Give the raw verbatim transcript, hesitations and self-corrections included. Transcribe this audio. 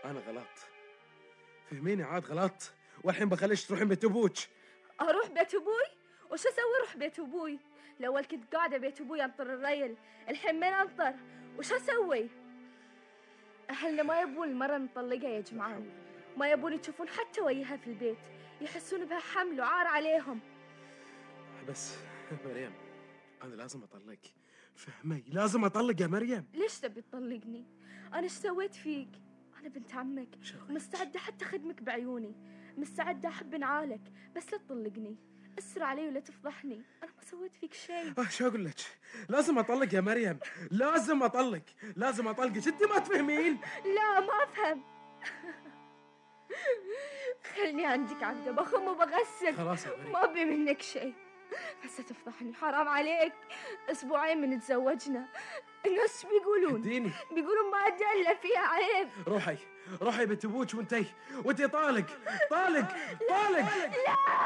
أنا غلط، فهميني عاد غلط، والحين بخليش تروحين بيت أبوك. أروح بيت أبوي؟ وش أسوي أروح بيت أبوي؟ الأول كنت قاعدة بيت أبوي أنطر الريل، الحين مين أنطر؟ وش أسوي؟ أهلنا ما يبون المرة نطلقها يا جماعة، ما يبون يشوفون حتى وياها في البيت، يحسون بها حمل وعار عليهم. بس مريم أنا لازم أطلق، فهمي لازم أطلق يا مريم. ليش تبي تطلقني؟ أنا إيش سويت فيك؟ أنا بنت عمك ومستعدة حتى أخدمك بعيوني، مستعدة أحب نعالك، بس لا تطلقني، اسر علي ولا تفضحني، أنا ما سويت فيك شيء. آه شو أقول لك؟ لازم أطلق يا مريم، لازم أطلق، لازم أطلقك، أنت ما تفهمين. لا ما أفهم. خلني عندك عبدة، بخم وبغسل، خلاص يا مريم، ما أبي منك شيء، بس تفضحني، حرام عليك. أسبوعين من تزوجنا، الناس بيقولون اديني بيقولون ما أدلة فيها عيب. روحي روحي بيت أبوك وانتي وانتي طالق طالق طالق. لا